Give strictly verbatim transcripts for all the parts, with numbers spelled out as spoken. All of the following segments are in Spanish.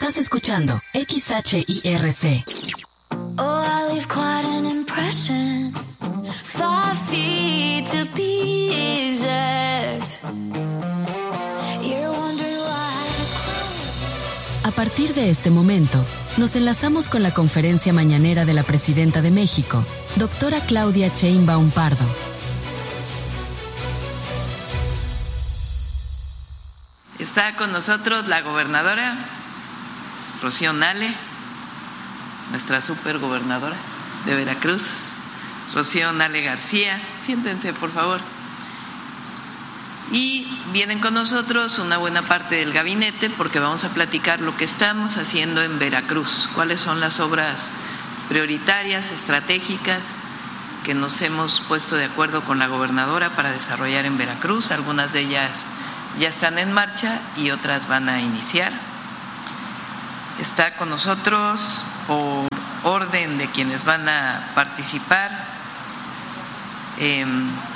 Estás escuchando X H I R C. Oh, I leave quite an impression. Five feet to be exact. You're wondering why. A partir de este momento, nos enlazamos con la conferencia mañanera de la Presidenta de México, doctora Claudia Sheinbaum Pardo. Está con nosotros la gobernadora Rocío Nale, nuestra supergobernadora de Veracruz, Rocío Nale García. Siéntense, por favor. Y vienen con nosotros una buena parte del gabinete porque vamos a platicar lo que estamos haciendo en Veracruz, cuáles son las obras prioritarias, estratégicas que nos hemos puesto de acuerdo con la gobernadora para desarrollar en Veracruz. Algunas de ellas ya están en marcha y otras van a iniciar. Está con nosotros, por orden de quienes van a participar, eh,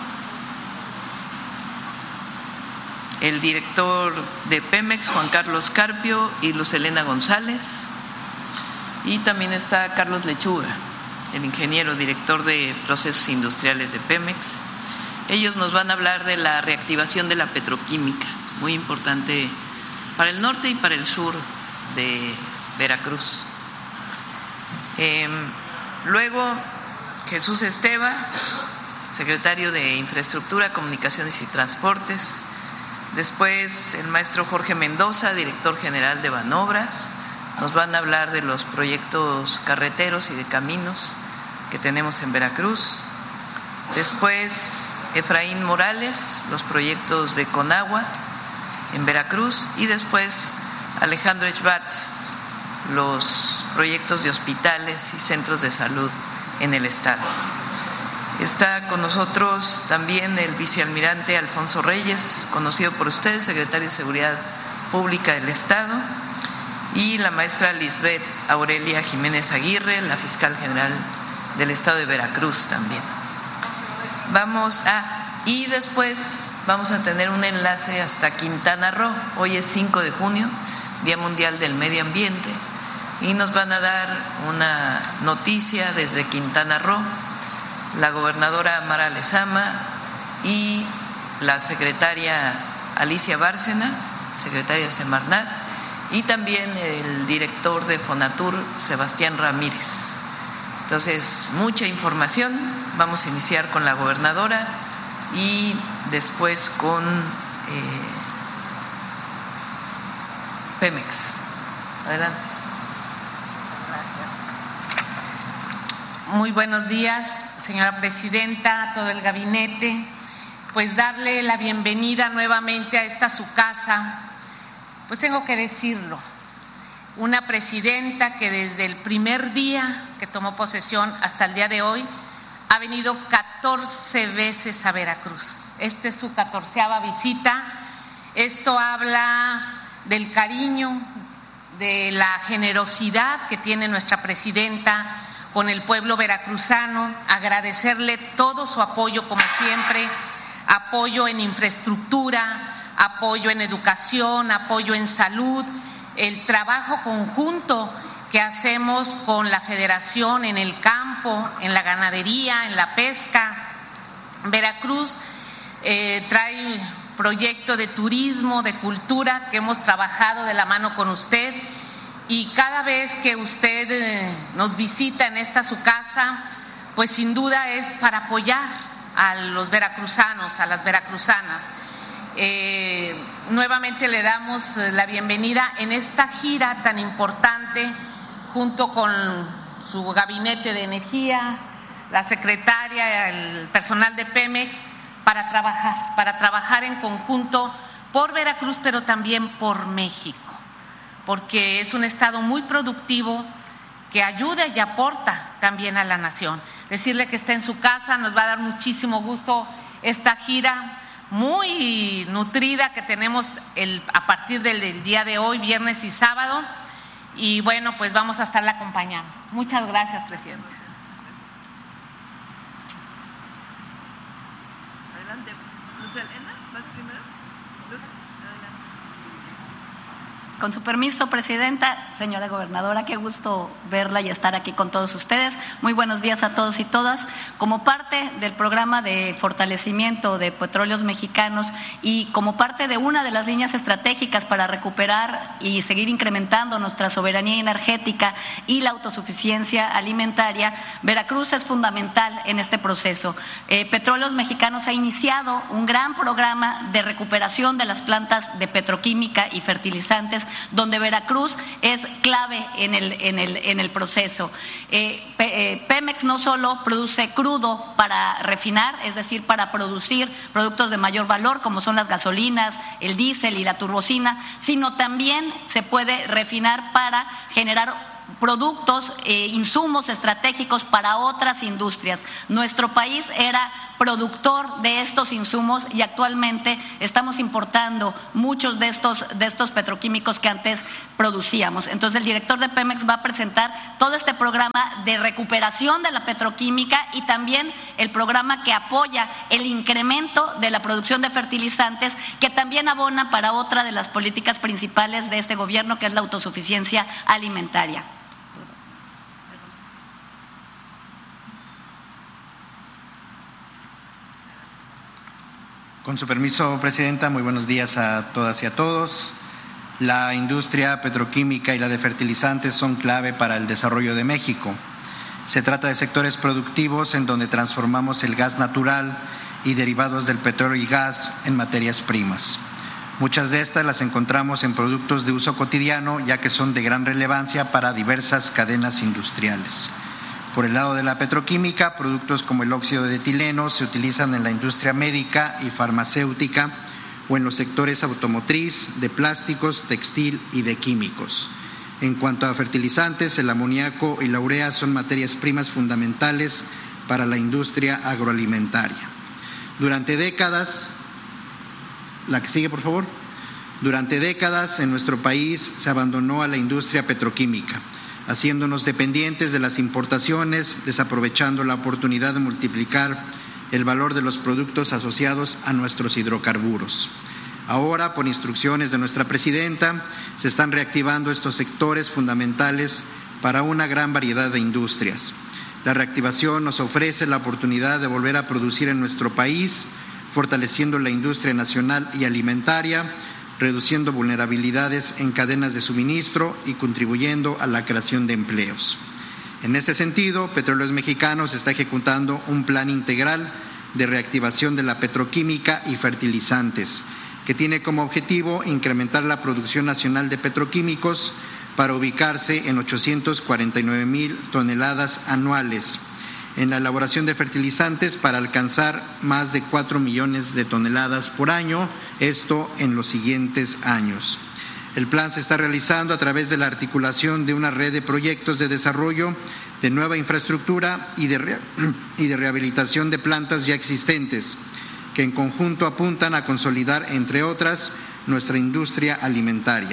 el director de Pemex, Juan Carlos Carpio, y Luz Helena González, y también está Carlos Lechuga, el ingeniero director de procesos industriales de Pemex. Ellos nos van a hablar de la reactivación de la petroquímica, muy importante para el norte y para el sur de Veracruz. Eh, luego, Jesús Esteva, secretario de Infraestructura, Comunicaciones y Transportes. Después, el maestro Jorge Mendoza, director general de Banobras. Nos van a hablar de los proyectos carreteros y de caminos que tenemos en Veracruz. Después, Efraín Morales, los proyectos de Conagua en Veracruz. Y después, Alejandro Schwartz, los proyectos de hospitales y centros de salud en el estado. Está con nosotros también el vicealmirante Alfonso Reyes, conocido por ustedes, secretario de Seguridad Pública del Estado, y la maestra Lisbeth Aurelia Jiménez Aguirre, la fiscal general del estado de Veracruz también. Vamos a, y después vamos a tener un enlace hasta Quintana Roo. Hoy es cinco de junio, Día Mundial del Medio Ambiente, y nos van a dar una noticia desde Quintana Roo la gobernadora Mara Lezama y la secretaria Alicia Bárcena, secretaria de Semarnat, y también el director de Fonatur, Sebastián Ramírez. Entonces, mucha información. Vamos a iniciar con la gobernadora y después con eh, Pemex. Adelante. Muy buenos días, señora presidenta, todo el gabinete. Pues darle la bienvenida nuevamente a esta su casa. Pues tengo que decirlo, una presidenta que desde el primer día que tomó posesión hasta el día de hoy ha venido catorce veces a Veracruz. Esta es su catorceava visita. Esto habla del cariño, de la generosidad que tiene nuestra presidenta con el pueblo veracruzano. Agradecerle todo su apoyo, como siempre, apoyo en infraestructura, apoyo en educación, apoyo en salud, el trabajo conjunto que hacemos con la Federación en el campo, en la ganadería, en la pesca. Veracruz eh, trae proyecto de turismo, de cultura, que hemos trabajado de la mano con usted, y cada vez que usted eh, nos visita en esta su casa, pues sin duda es para apoyar a los veracruzanos, a las veracruzanas. Eh, nuevamente le damos la bienvenida en esta gira tan importante, junto con su gabinete de energía, la secretaria, el personal de Pemex, para trabajar, para trabajar en conjunto por Veracruz, pero también por México, porque es un estado muy productivo que ayuda y aporta también a la nación. Decirle que está en su casa, nos va a dar muchísimo gusto esta gira muy nutrida que tenemos el, a partir del, del día de hoy, viernes y sábado, y bueno, pues vamos a estarla acompañando. Muchas gracias, presidente. Adelante, Luz Helena, ¿vas primero? Luz, adelante. Con su permiso, Presidenta, señora Gobernadora, qué gusto verla y estar aquí con todos ustedes. Muy buenos días a todos y todas. Como parte del programa de fortalecimiento de Petróleos Mexicanos y como parte de una de las líneas estratégicas para recuperar y seguir incrementando nuestra soberanía energética y la autosuficiencia alimentaria, Veracruz es fundamental en este proceso. Eh, Petróleos Mexicanos ha iniciado un gran programa de recuperación de las plantas de petroquímica y fertilizantes, donde Veracruz es clave en el, en el, en el proceso. Eh, eh, Pemex no solo produce crudo para refinar, es decir, para producir productos de mayor valor, como son las gasolinas, el diésel y la turbocina, sino también se puede refinar para generar productos, eh, insumos estratégicos para otras industrias. Nuestro país era productor de estos insumos y actualmente estamos importando muchos de estos, de estos petroquímicos que antes producíamos. Entonces el director de Pemex va a presentar todo este programa de recuperación de la petroquímica y también el programa que apoya el incremento de la producción de fertilizantes, que también abona para otra de las políticas principales de este gobierno, que es la autosuficiencia alimentaria. Con su permiso, Presidenta, muy buenos días a todas y a todos. La industria petroquímica y la de fertilizantes son clave para el desarrollo de México. Se trata de sectores productivos en donde transformamos el gas natural y derivados del petróleo y gas en materias primas. Muchas de estas las encontramos en productos de uso cotidiano, ya que son de gran relevancia para diversas cadenas industriales. Por el lado de la petroquímica, productos como el óxido de etileno se utilizan en la industria médica y farmacéutica o en los sectores automotriz, de plásticos, textil y de químicos. En cuanto a fertilizantes, el amoníaco y la urea son materias primas fundamentales para la industria agroalimentaria. Durante décadas, la que sigue, por favor. Durante décadas en nuestro país se abandonó a la industria petroquímica, haciéndonos dependientes de las importaciones, desaprovechando la oportunidad de multiplicar el valor de los productos asociados a nuestros hidrocarburos. Ahora, por instrucciones de nuestra presidenta, se están reactivando estos sectores fundamentales para una gran variedad de industrias. La reactivación nos ofrece la oportunidad de volver a producir en nuestro país, fortaleciendo la industria nacional y alimentaria, reduciendo vulnerabilidades en cadenas de suministro y contribuyendo a la creación de empleos. En ese sentido, Petróleos Mexicanos está ejecutando un plan integral de reactivación de la petroquímica y fertilizantes, que tiene como objetivo incrementar la producción nacional de petroquímicos para ubicarse en ochocientos cuarenta y nueve mil toneladas anuales, en la elaboración de fertilizantes para alcanzar más de cuatro millones de toneladas por año, esto en los siguientes años. El plan se está realizando a través de la articulación de una red de proyectos de desarrollo de nueva infraestructura y de, re y de rehabilitación de plantas ya existentes, que en conjunto apuntan a consolidar, entre otras, nuestra industria alimentaria.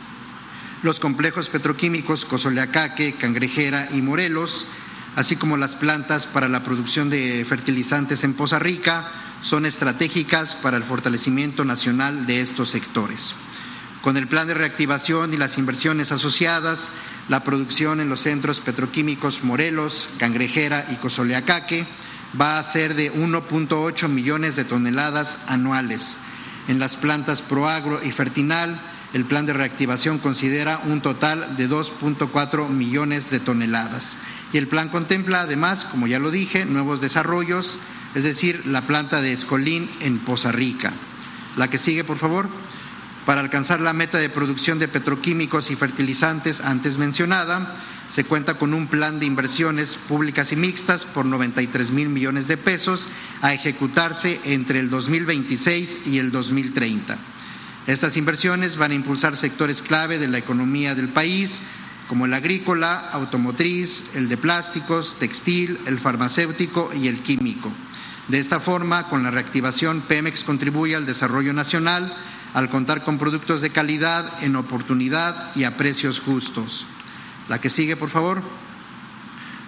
Los complejos petroquímicos Cosoleacaque, Cangrejera y Morelos, así como las plantas para la producción de fertilizantes en Poza Rica, son estratégicas para el fortalecimiento nacional de estos sectores. Con el plan de reactivación y las inversiones asociadas, la producción en los centros petroquímicos Morelos, Cangrejera y Cosoleacaque va a ser de uno punto ocho millones de toneladas anuales. En las plantas Proagro y Fertinal, el plan de reactivación considera un total de dos punto cuatro millones de toneladas. Y el plan contempla además, como ya lo dije, nuevos desarrollos, es decir, la planta de Escolín en Poza Rica. La que sigue, por favor. Para alcanzar la meta de producción de petroquímicos y fertilizantes antes mencionada, se cuenta con un plan de inversiones públicas y mixtas por noventa y tres mil millones de pesos a ejecutarse entre el dos mil veintiséis y el dos mil treinta. Estas inversiones van a impulsar sectores clave de la economía del país, como el agrícola, automotriz, el de plásticos, textil, el farmacéutico y el químico. De esta forma, con la reactivación, Pemex contribuye al desarrollo nacional al contar con productos de calidad, en oportunidad y a precios justos. La que sigue, por favor.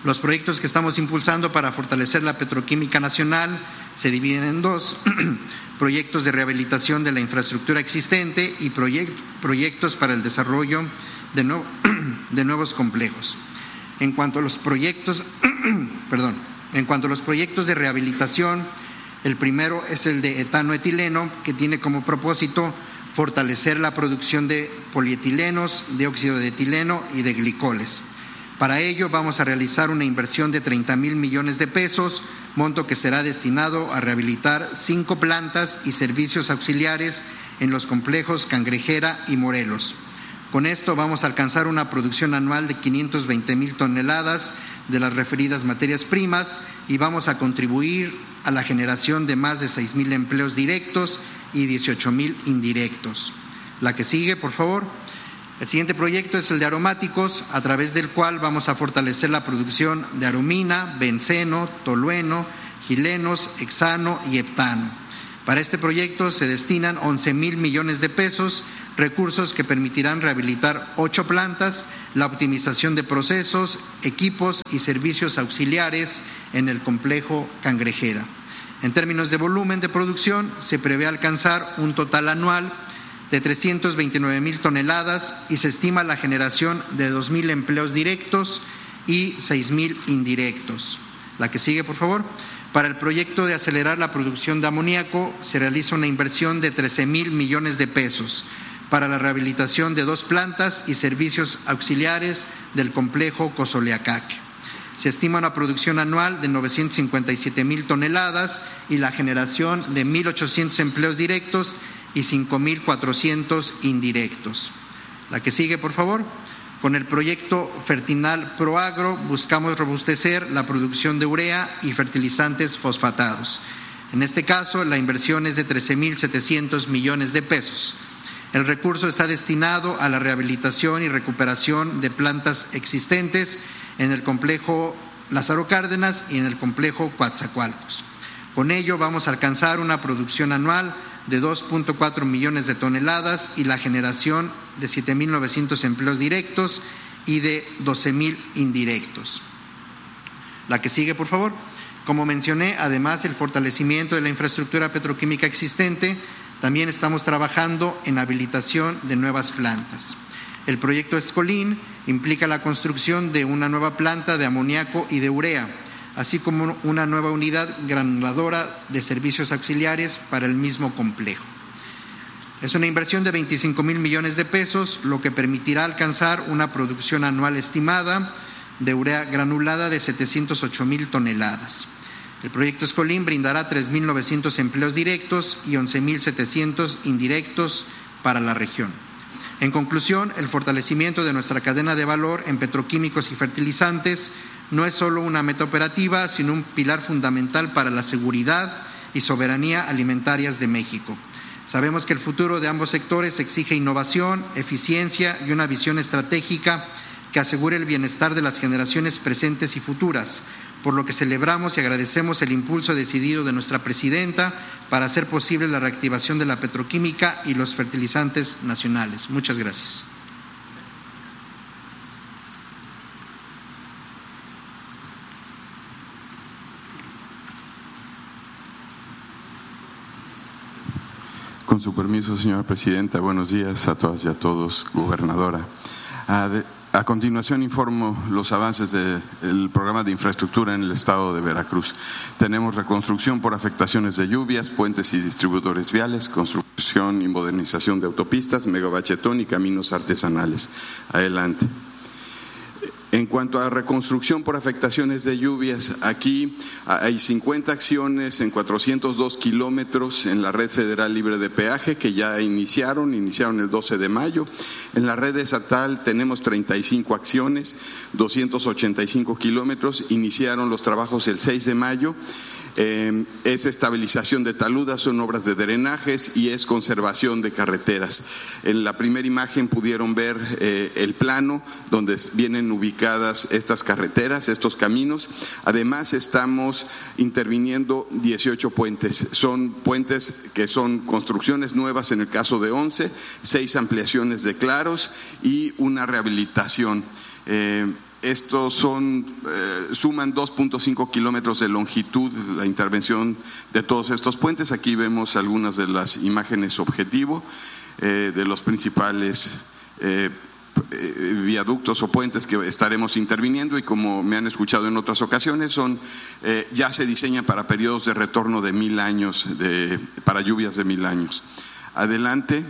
Los proyectos que estamos impulsando para fortalecer la petroquímica nacional se dividen en dos, proyectos de rehabilitación de la infraestructura existente y proyect, proyectos para el desarrollo de, no, de nuevos complejos. En cuanto a los proyectos, perdón, en cuanto a los proyectos de rehabilitación, el primero es el de etanoetileno, que tiene como propósito fortalecer la producción de polietilenos, dióxido de etileno y de glicoles. Para ello vamos a realizar una inversión de treinta mil millones de pesos, monto que será destinado a rehabilitar cinco plantas y servicios auxiliares en los complejos Cangrejera y Morelos. Con esto vamos a alcanzar una producción anual de quinientas veinte mil toneladas de las referidas materias primas y vamos a contribuir a la generación de más de seis mil empleos directos y dieciocho mil indirectos. La que sigue, por favor. El siguiente proyecto es el de aromáticos, a través del cual vamos a fortalecer la producción de aromina, benceno, tolueno, gilenos, hexano y heptano. Para este proyecto se destinan once mil millones de pesos, recursos que permitirán rehabilitar ocho plantas, la optimización de procesos, equipos y servicios auxiliares en el complejo Cangrejera. En términos de volumen de producción, se prevé alcanzar un total anual de trescientas veintinueve mil toneladas y se estima la generación de dos mil empleos directos y seis mil indirectos. La que sigue, por favor. Para el proyecto de acelerar la producción de amoníaco se realiza una inversión de trece mil millones de pesos para la rehabilitación de dos plantas y servicios auxiliares del complejo Cozoleacaque. Se estima una producción anual de novecientas cincuenta y siete mil toneladas y la generación de mil ochocientos empleos directos y cinco mil cuatrocientos indirectos. La que sigue, por favor. Con el proyecto Fertinal Proagro buscamos robustecer la producción de urea y fertilizantes fosfatados. En este caso, la inversión es de trece mil setecientos millones de pesos. El recurso está destinado a la rehabilitación y recuperación de plantas existentes en el complejo Lázaro Cárdenas y en el complejo Coatzacoalcos. Con ello vamos a alcanzar una producción anual de dos punto cuatro millones de toneladas y la generación de siete mil novecientos empleos directos y de doce mil indirectos. La que sigue, por favor. Como mencioné, además del fortalecimiento de la infraestructura petroquímica existente, también estamos trabajando en habilitación de nuevas plantas. El proyecto Escolín implica la construcción de una nueva planta de amoníaco y de urea, así como una nueva unidad granuladora de servicios auxiliares para el mismo complejo. Es una inversión de veinticinco mil millones de pesos, lo que permitirá alcanzar una producción anual estimada de urea granulada de setecientas ocho mil toneladas. El proyecto Escolín brindará tres mil novecientos empleos directos y once mil setecientos indirectos para la región. En conclusión, el fortalecimiento de nuestra cadena de valor en petroquímicos y fertilizantes no es solo una meta operativa, sino un pilar fundamental para la seguridad y soberanía alimentarias de México. Sabemos que el futuro de ambos sectores exige innovación, eficiencia y una visión estratégica que asegure el bienestar de las generaciones presentes y futuras, por lo que celebramos y agradecemos el impulso decidido de nuestra presidenta para hacer posible la reactivación de la petroquímica y los fertilizantes nacionales. Muchas gracias. Con su permiso, señora presidenta, buenos días a todas y a todos, gobernadora. A, de, a continuación informo los avances del programa de infraestructura en el estado de Veracruz. Tenemos reconstrucción por afectaciones de lluvias, puentes y distribuidores viales, construcción y modernización de autopistas, megabachetón y caminos artesanales. Adelante. En cuanto a reconstrucción por afectaciones de lluvias, aquí hay cincuenta acciones en cuatrocientos dos kilómetros en la red federal libre de peaje que ya iniciaron, iniciaron el doce de mayo. En la red estatal tenemos treinta y cinco acciones, doscientos ochenta y cinco kilómetros, iniciaron los trabajos el seis de mayo. Eh, es estabilización de taludas, son obras de drenajes y es conservación de carreteras. En la primera imagen pudieron ver eh, el plano donde vienen ubicadas estas carreteras, estos caminos. Además estamos interviniendo dieciocho puentes, son puentes que son construcciones nuevas en el caso de once, seis ampliaciones de claros y una rehabilitación. Eh, estos son, eh, suman dos punto cinco kilómetros de longitud la intervención de todos estos puentes. Aquí vemos algunas de las imágenes objetivo eh, de los principales eh, eh, viaductos o puentes que estaremos interviniendo, y como me han escuchado en otras ocasiones, son eh, ya se diseñan para periodos de retorno de mil años, de, para lluvias de mil años. Adelante.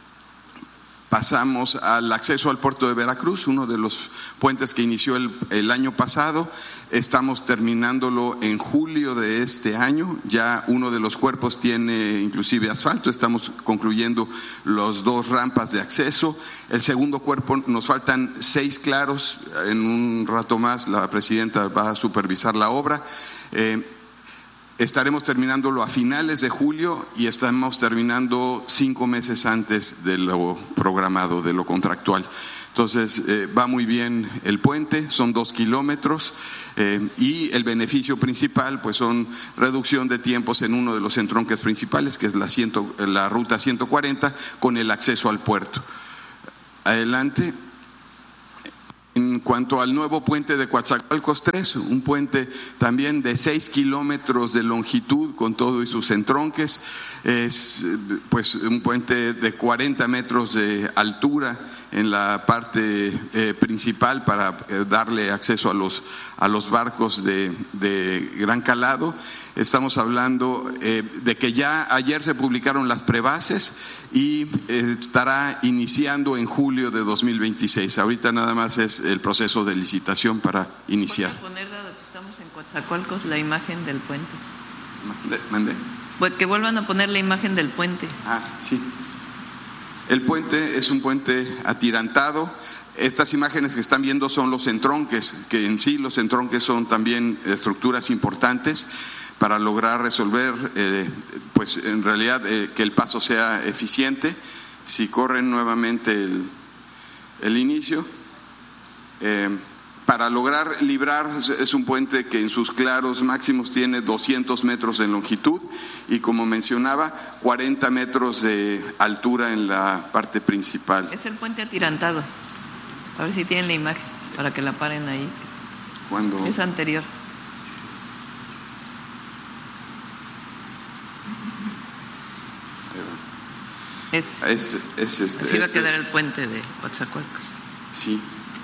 Pasamos al acceso al puerto de Veracruz, uno de los puentes que inició el, el año pasado. Estamos terminándolo en julio de este año. Ya uno de los cuerpos tiene inclusive asfalto. Estamos concluyendo las dos rampas de acceso. El segundo cuerpo, nos faltan seis claros. En un rato más la presidenta va a supervisar la obra. Eh, Estaremos terminándolo a finales de julio y estamos terminando cinco meses antes de lo programado, de lo contractual. Entonces, eh, va muy bien el puente, son dos kilómetros eh, y el beneficio principal pues son reducción de tiempos en uno de los entronques principales, que es la, ciento, la ruta ciento cuarenta, con el acceso al puerto. Adelante. En cuanto al nuevo puente de Coatzacoalcos tres, un puente también de seis kilómetros de longitud con todo y sus entronques, es pues un puente de cuarenta metros de altura en la parte eh, principal para eh, darle acceso a los, a los barcos de, de gran calado. Estamos hablando eh, de que ya ayer se publicaron las prebases y eh, estará iniciando en julio de dos mil veintiséis. Ahorita nada más es el proceso de licitación para iniciar. ¿Puedes poner, dado que estamos en Coatzacoalcos, la imagen del puente? Mande. Pues que vuelvan a poner la imagen del puente. Ah, sí. El puente es un puente atirantado. Estas imágenes que están viendo son los entronques, que en sí los entronques son también estructuras importantes para lograr resolver, eh, pues en realidad eh, que el paso sea eficiente. Si corren nuevamente el, el inicio, eh, para lograr librar, es un puente que en sus claros máximos tiene doscientos metros de longitud y, como mencionaba, cuarenta metros de altura en la parte principal. Es el puente atirantado. A ver si tienen la imagen para que la paren ahí. ¿Cuándo? Es anterior. Es, es, es este, así va a este quedar es, el puente de Coatzacoalcos. Sí.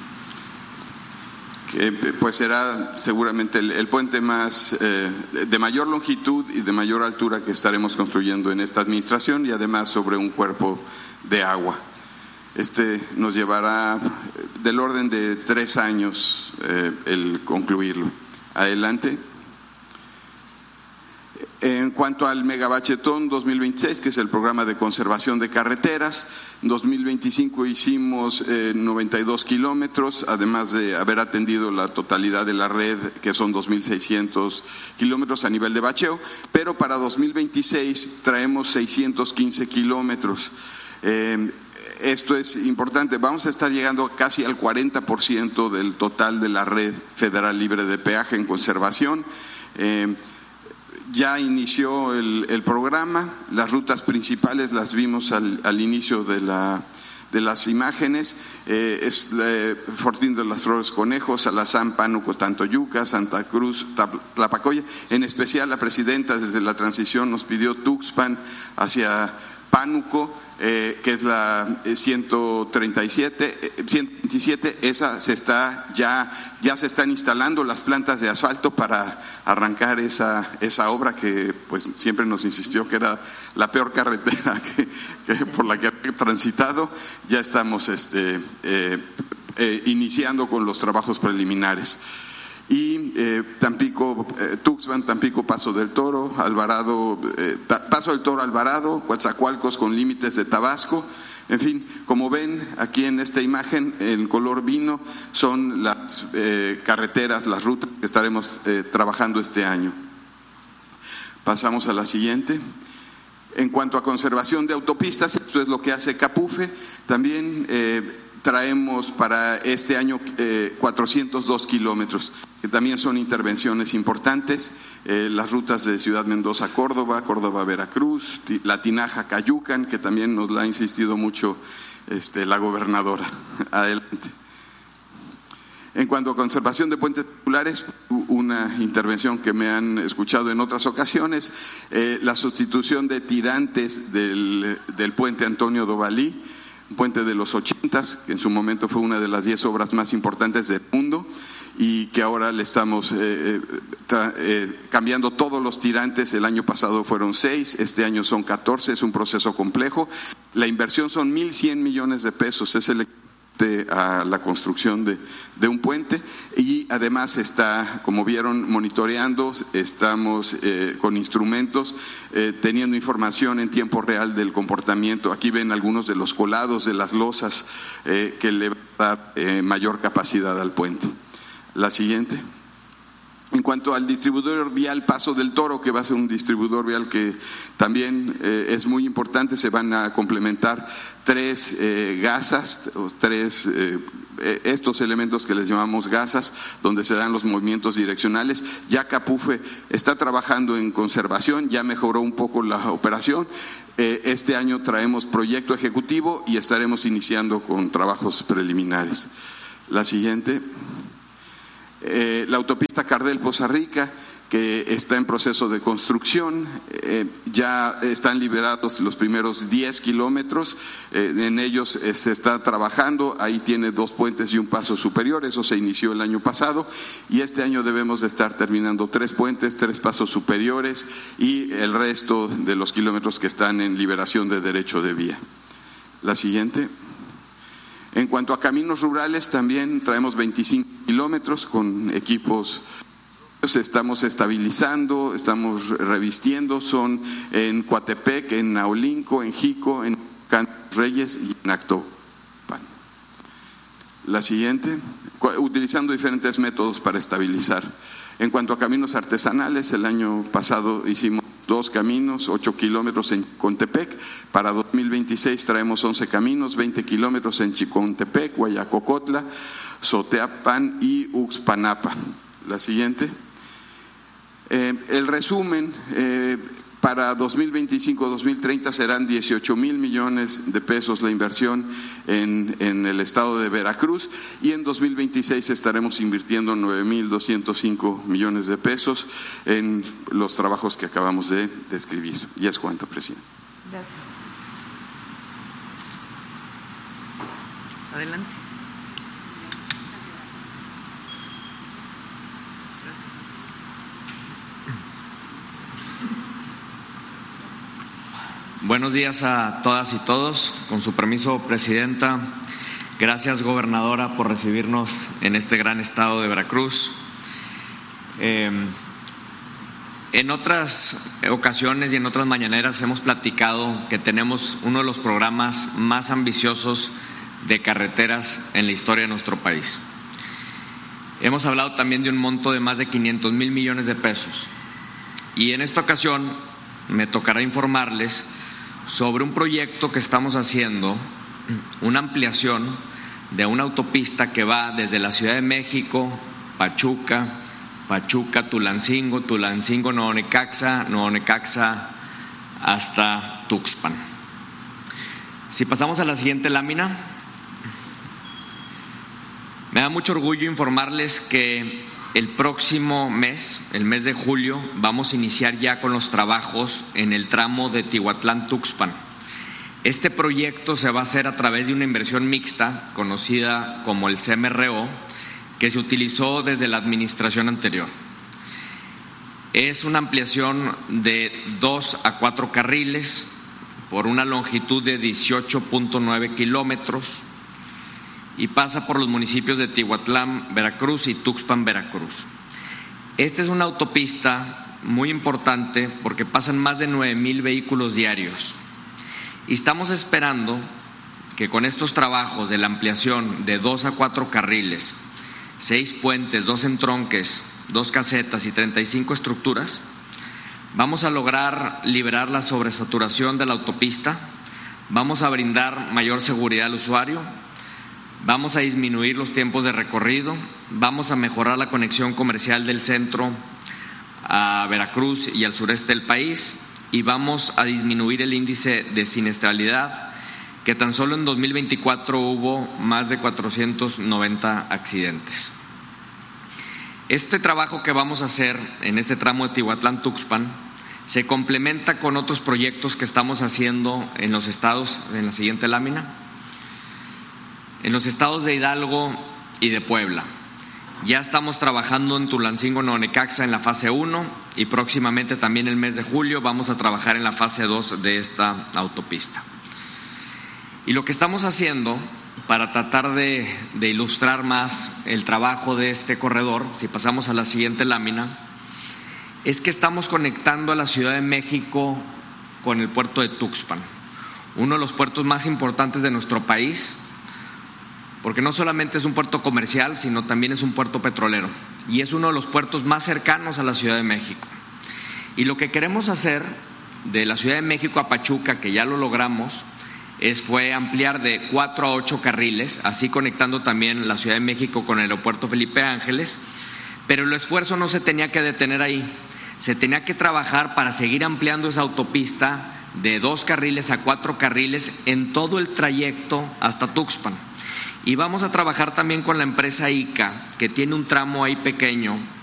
Que pues será seguramente el, el puente más eh, de mayor longitud y de mayor altura que estaremos construyendo en esta administración, y además sobre un cuerpo de agua. Este nos llevará del orden de tres años eh, el concluirlo. Adelante. En cuanto al megabachetón dos mil veintiséis, que es el programa de conservación de carreteras, en dos mil veinticinco hicimos eh, noventa y dos kilómetros, además de haber atendido la totalidad de la red, que son dos mil seiscientos kilómetros a nivel de bacheo, pero para dos mil veintiséis traemos seiscientos quince kilómetros. Eh, Esto es importante, vamos a estar llegando casi al cuarenta por ciento del total de la red federal libre de peaje en conservación. Eh, ya inició el, el programa, las rutas principales las vimos al, al inicio de, la, de las imágenes, eh, es eh, Fortín de las Flores Conejos, Alazán, Pánuco, Tantoyuca, Santa Cruz, Tlapacoya. En especial la presidenta desde la transición nos pidió Tuxpan hacia Pánuco, eh, que es la ciento treinta y siete, ciento veintisiete, esa se está ya ya se están instalando las plantas de asfalto para arrancar esa esa obra que pues siempre nos insistió que era la peor carretera que, que por la que he transitado. Ya estamos este eh, eh, iniciando con los trabajos preliminares. Y eh, Tampico, eh, Tuxpan, Tampico, Paso del Toro, Alvarado, eh, Paso del Toro, Alvarado, Coatzacoalcos con límites de Tabasco. En fin, como ven aquí en esta imagen, en color vino, son las eh, carreteras, las rutas que estaremos eh, trabajando este año. Pasamos a la siguiente. En cuanto a conservación de autopistas, esto es lo que hace Capufe. También eh, traemos para este año eh, cuatrocientos dos kilómetros, que también son intervenciones importantes. Eh, las rutas de Ciudad Mendoza, Córdoba, Córdoba, Veracruz, La Tinaja, Cayucan, que también nos la ha insistido mucho este, la gobernadora. Adelante. En cuanto a conservación de puentes circulares, una intervención que me han escuchado en otras ocasiones, eh, la sustitución de tirantes del, del puente Antonio Dovalí, un puente de los ochentas, que en su momento fue una de las diez obras más importantes del mundo y que ahora le estamos eh, tra, eh, cambiando todos los tirantes. El año pasado fueron seis, este año son catorce, es un proceso complejo. La inversión son mil cien millones de pesos, es el a la construcción de, de un puente, y además está, como vieron, monitoreando, estamos eh, con instrumentos, eh, teniendo información en tiempo real del comportamiento. Aquí ven algunos de los colados de las losas eh, que le va a dar eh, mayor capacidad al puente. La siguiente. En cuanto al distribuidor vial Paso del Toro, que va a ser un distribuidor vial que también eh, es muy importante, se van a complementar tres eh, gasas, o tres eh, estos elementos que les llamamos gasas, donde se dan los movimientos direccionales. Ya Capufe está trabajando en conservación, ya mejoró un poco la operación. Eh, este año traemos proyecto ejecutivo y estaremos iniciando con trabajos preliminares. La siguiente. Eh, la autopista Cardel-Poza Rica, que está en proceso de construcción, eh, ya están liberados los primeros diez kilómetros, eh, en ellos eh, se está trabajando, ahí tiene dos puentes y un paso superior, eso se inició el año pasado, y este año debemos de estar terminando tres puentes, tres pasos superiores y el resto de los kilómetros que están en liberación de derecho de vía. La siguiente. En cuanto a caminos rurales, también traemos veinticinco kilómetros con equipos, estamos estabilizando, estamos revistiendo, son en Coatepec, en Naolinco, en Jico, en Cantos Reyes y en Actopan. La siguiente, utilizando diferentes métodos para estabilizar. En cuanto a caminos artesanales, el año pasado hicimos dos caminos, ocho kilómetros en Contepec. Para dos mil veintiséis traemos once caminos, veinte kilómetros en Chicontepec, Guayacocotla, Soteapan y Uxpanapa. La siguiente. Eh, el resumen, eh, para dos mil veinticinco dos mil treinta serán dieciocho mil millones de pesos la inversión en, en el estado de Veracruz, y en dos mil veintiséis estaremos invirtiendo nueve mil doscientos cinco millones de pesos en los trabajos que acabamos de describir. Y es cuanto, presidente. Gracias. Adelante. Buenos días a todas y todos. Con su permiso, presidenta, gracias, gobernadora, por recibirnos en este gran estado de Veracruz. Eh, en otras ocasiones y en otras mañaneras hemos platicado que tenemos uno de los programas más ambiciosos de carreteras en la historia de nuestro país. Hemos hablado también de un monto de más de quinientos mil millones de pesos. Y en esta ocasión me tocará informarles sobre un proyecto que estamos haciendo, una ampliación de una autopista que va desde la Ciudad de México, Pachuca, Pachuca, Tulancingo, Tulancingo, Nuevo Necaxa, Nuevo Necaxa, hasta Tuxpan. Si pasamos a la siguiente lámina, me da mucho orgullo informarles que el próximo mes, el mes de julio, vamos a iniciar ya con los trabajos en el tramo de Tihuatlán-Tuxpan. Este proyecto se va a hacer a través de una inversión mixta conocida como el C M R O, que se utilizó desde la administración anterior. Es una ampliación de dos a cuatro carriles por una longitud de dieciocho punto nueve kilómetros y pasa por los municipios de Tihuatlán, Veracruz y Tuxpan, Veracruz. Esta es una autopista muy importante porque pasan más de nueve mil vehículos diarios. Y estamos esperando que con estos trabajos de la ampliación de dos a cuatro carriles, seis puentes, dos entronques, dos casetas y treinta y cinco estructuras, vamos a lograr liberar la sobresaturación de la autopista, vamos a brindar mayor seguridad al usuario, vamos a disminuir los tiempos de recorrido, vamos a mejorar la conexión comercial del centro a Veracruz y al sureste del país y vamos a disminuir el índice de siniestralidad, que tan solo en dos mil veinticuatro hubo más de cuatrocientos noventa accidentes. Este trabajo que vamos a hacer en este tramo de Tihuatlán-Tuxpan se complementa con otros proyectos que estamos haciendo en los estados, en la siguiente lámina, en los estados de Hidalgo y de Puebla. Ya estamos trabajando en Tulancingo, Nuevo Necaxa en la fase uno y próximamente también el mes de julio vamos a trabajar en la fase dos de esta autopista. Y lo que estamos haciendo para tratar de, de ilustrar más el trabajo de este corredor, si pasamos a la siguiente lámina, es que estamos conectando a la Ciudad de México con el puerto de Tuxpan, uno de los puertos más importantes de nuestro país, porque no solamente es un puerto comercial, sino también es un puerto petrolero, y es uno de los puertos más cercanos a la Ciudad de México. Y lo que queremos hacer de la Ciudad de México a Pachuca, que ya lo logramos, es, fue ampliar de cuatro a ocho carriles, así conectando también la Ciudad de México con el aeropuerto Felipe Ángeles, pero el esfuerzo no se tenía que detener ahí, se tenía que trabajar para seguir ampliando esa autopista de dos carriles a cuatro carriles en todo el trayecto hasta Tuxpan. Y vamos a trabajar también con la empresa I C A, que tiene un tramo ahí pequeño